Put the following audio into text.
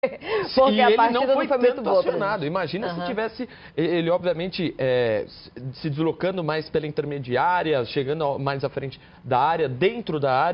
Porque E a ele partida não foi muito boa tanto pra acionado. gente. Imagina se tivesse ele, obviamente, se deslocando mais pela intermediária, chegando mais à frente da área, dentro da área.